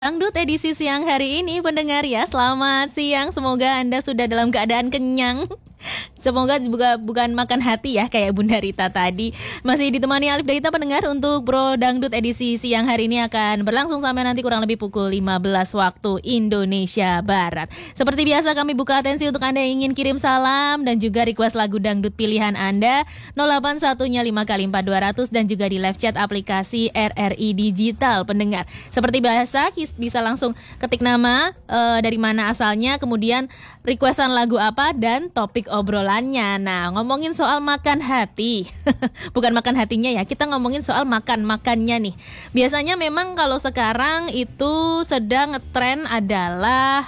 Dangdut edisi siang hari ini pendengar ya, selamat siang, semoga Anda sudah dalam keadaan kenyang. Semoga juga bukan makan hati ya kayak Bunda Rita tadi. Masih ditemani Alif Daita pendengar untuk Bro Dangdut edisi siang hari ini akan berlangsung sampai nanti kurang lebih pukul 15 waktu Indonesia Barat. Seperti biasa kami buka atensi untuk Anda yang ingin kirim salam dan juga request lagu dangdut pilihan Anda 081-nya 5x4200 dan juga di live chat aplikasi RRI Digital pendengar. Seperti biasa bisa langsung ketik nama, dari mana asalnya, kemudian requestan lagu apa dan topik obrolannya. Nah, ngomongin soal makan hati bukan makan hatinya ya, kita ngomongin soal makannya nih. Biasanya memang kalau sekarang itu sedang ngetren adalah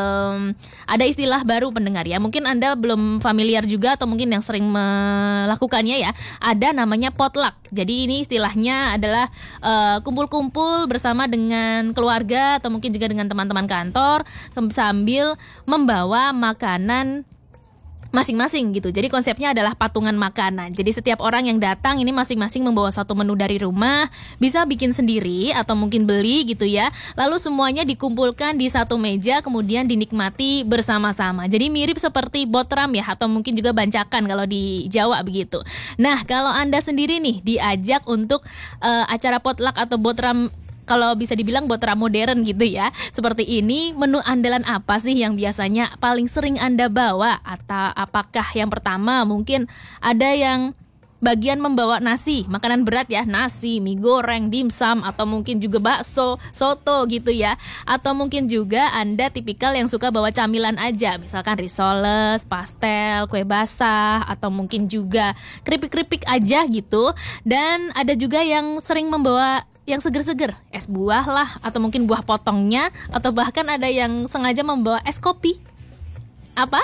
ada istilah baru pendengar ya. Mungkin Anda belum familiar juga atau mungkin yang sering melakukannya ya. Ada namanya potluck. Jadi ini istilahnya adalah kumpul-kumpul bersama dengan keluarga atau mungkin juga dengan teman-teman kantor sambil membawa makanan masing-masing gitu. Jadi konsepnya adalah patungan makanan. Jadi setiap orang yang datang ini masing-masing membawa satu menu dari rumah, bisa bikin sendiri atau mungkin beli gitu ya. Lalu semuanya dikumpulkan di satu meja kemudian dinikmati bersama-sama. Jadi mirip seperti botram ya, atau mungkin juga bancakan kalau di Jawa begitu. Nah, kalau Anda sendiri nih diajak untuk acara potluck atau botram, kalau bisa dibilang botram modern gitu ya, seperti ini, menu andalan apa sih yang biasanya paling sering Anda bawa? Atau apakah yang pertama mungkin ada yang bagian membawa nasi, makanan berat ya, nasi, mie goreng, dimsum, atau mungkin juga bakso, soto gitu ya. Atau mungkin juga Anda tipikal yang suka bawa camilan aja, misalkan risoles, pastel, kue basah, atau mungkin juga keripik-keripik aja gitu. Dan ada juga yang sering membawa yang seger-seger, es buah lah, atau mungkin buah potongnya, atau bahkan ada yang sengaja membawa es kopi. Apa?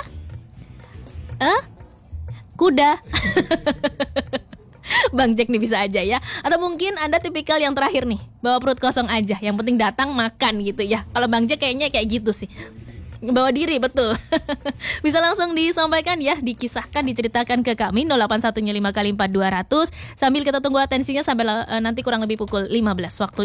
Kuda. Bang Jack nih bisa aja ya. Atau mungkin Anda tipikal yang terakhir nih, bawa perut kosong aja, yang penting datang makan gitu ya. Kalau Bang Jack kayaknya kayak gitu sih, bawa diri, betul. Bisa langsung disampaikan ya, dikisahkan, diceritakan ke kami 081-nya 5x4200 sambil kita tunggu atensinya sampai nanti kurang lebih pukul 15 waktu